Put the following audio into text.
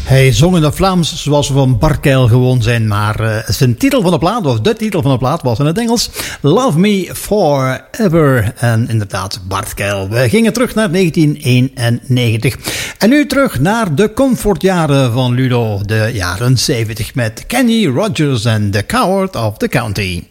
Hij zong in het Vlaams zoals we van Bart Keil gewoon zijn, maar zijn titel van de plaat, of de titel van de plaat, was in het Engels Love Me Forever. En inderdaad, Bart Keil. We gingen terug naar 1991. En nu terug naar de comfortjaren van Ludo, de jaren 70 met Kenny Rogers en The Coward of the County.